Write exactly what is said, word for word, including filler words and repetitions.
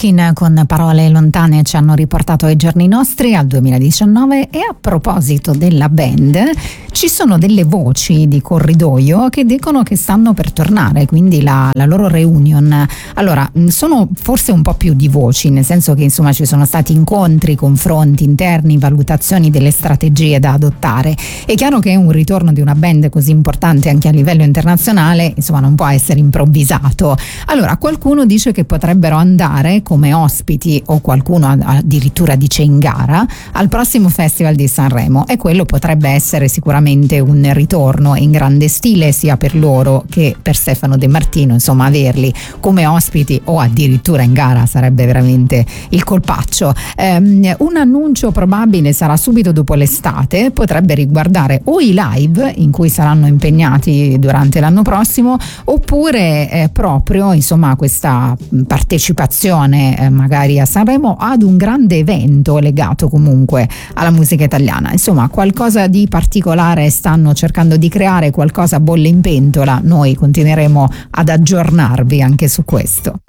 Måneskin con Parole lontane ci hanno riportato ai giorni nostri, al duemiladiciannove. E a proposito della band, ci sono delle voci di corridoio che dicono che stanno per tornare, quindi la, la loro reunion. Allora, sono forse un po' più di voci, nel senso che insomma ci sono stati incontri, confronti interni, valutazioni delle strategie da adottare. È chiaro che un ritorno di una band così importante anche a livello internazionale insomma non può essere improvvisato. Allora, qualcuno dice che potrebbero andare come ospiti, o qualcuno addirittura dice in gara, al prossimo Festival di Sanremo, e quello potrebbe essere sicuramente un ritorno in grande stile sia per loro che per Stefano De Martino. Insomma, averli come ospiti o addirittura in gara sarebbe veramente il colpaccio. Um, un annuncio probabile sarà subito dopo l'estate, potrebbe riguardare o i live in cui saranno impegnati durante l'anno prossimo, oppure eh, proprio insomma questa partecipazione eh, magari a Sanremo ad un grande evento legato comunque alla musica italiana. Insomma, qualcosa di particolare stanno cercando di creare, qualcosa bolle in pentola. Noi continueremo ad aggiornarvi anche su questo.